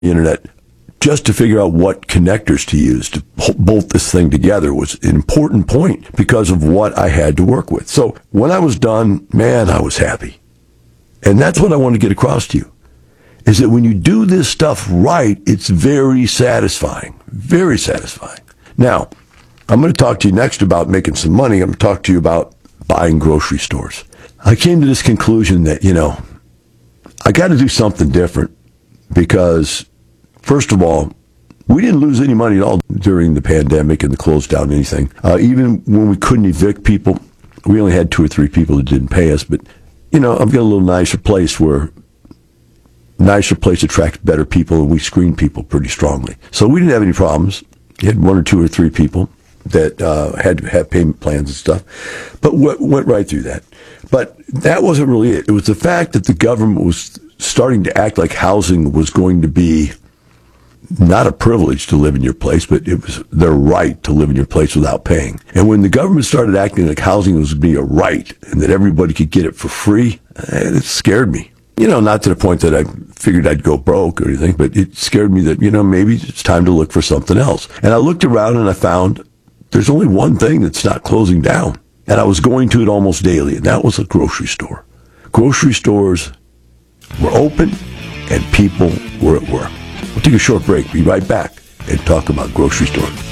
the internet just to figure out what connectors to use to bolt this thing together was an important point because of what I had to work with. So when I was done, man, I was happy. And that's what I want to get across to you, is that when you do this stuff right, it's very satisfying. Very satisfying. Now, I'm going to talk to you next about making some money. I'm going to talk to you about buying grocery stores. I came to this conclusion that, I got to do something different because, first of all, we didn't lose any money at all during the pandemic and the close down anything. Even when we couldn't evict people, we only had 2 or 3 people that didn't pay us. But, I've got a little nicer place attracts better people, and we screen people pretty strongly. So we didn't have any problems. We had 1 or 2 or 3 people that had to have payment plans and stuff, but went right through that. But that wasn't really it. It was the fact that the government was starting to act like housing was going to be not a privilege to live in your place, but it was their right to live in your place without paying. And when the government started acting like housing was going to be a right and that everybody could get it for free, it scared me. Not to the point that I figured I'd go broke or anything, but it scared me that, maybe it's time to look for something else. And I looked around and I found there's only one thing that's not closing down. And I was going to it almost daily, and that was a grocery store. Grocery stores were open and people were at work. We'll take a short break, be right back, and talk about grocery stores.